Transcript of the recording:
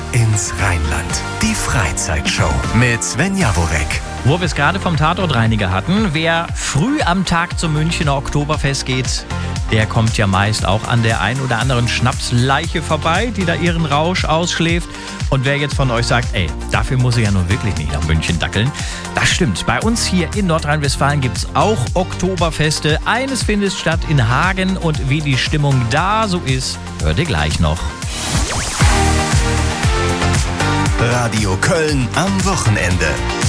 ins Rheinland. Die Freizeitshow mit Sven Jaworek. Wo wir es gerade vom Tatortreiniger hatten, wer früh am Tag zum Münchner Oktoberfest geht, der kommt ja meist auch an der ein oder anderen Schnapsleiche vorbei, die da ihren Rausch ausschläft. Und wer jetzt von euch sagt, ey, dafür muss ich ja nun wirklich nicht nach München dackeln, das stimmt. Bei uns hier in Nordrhein-Westfalen gibt es auch Oktoberfeste. Eines findet statt in Hagen und wie die Stimmung da so ist, hört ihr gleich noch. Radio Köln am Wochenende.